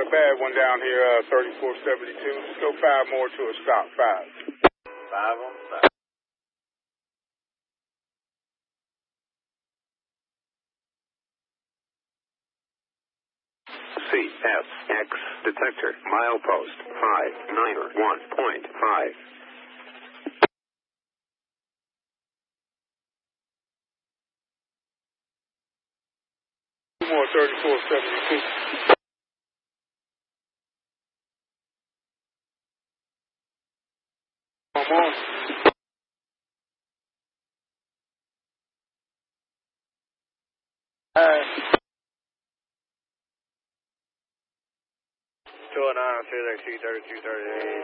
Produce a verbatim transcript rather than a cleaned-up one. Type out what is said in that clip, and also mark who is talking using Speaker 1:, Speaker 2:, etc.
Speaker 1: a bad one down here, uh, thirty-four seventy-two. Let's go five more to a stop, five.
Speaker 2: Five on five.
Speaker 3: C S X detector, milepost five nine one point five.
Speaker 1: Two more thirty-four seventy-two. One more. All right.
Speaker 2: two oh nine, Felix, two thirty-two thirty-eight.